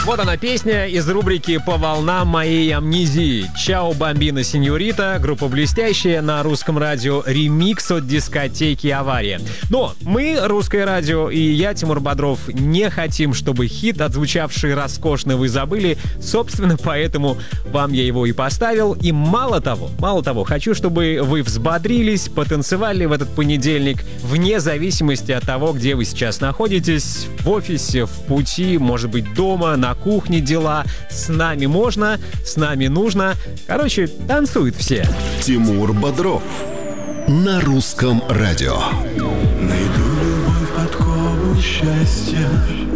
Вот она песня из рубрики «По волнам моей амнезии». «Чао, бомбина, сеньорита», группа «Блестящая» на русском радио, ремикс от дискотеки «Авария». Но мы, русское радио, и я, Тимур Бодров, не хотим, чтобы хит, отзвучавший роскошно, вы забыли. Собственно, поэтому вам я его и поставил. И мало того, хочу, чтобы вы взбодрились, потанцевали в этот понедельник, вне зависимости от того, где вы сейчас находитесь, в офисе, в пути, может быть, дома, на кухне дела. С нами можно, с нами нужно. Короче, танцуют все. Тимур Бодров на русском радио. Найду любовь, подкову счастья.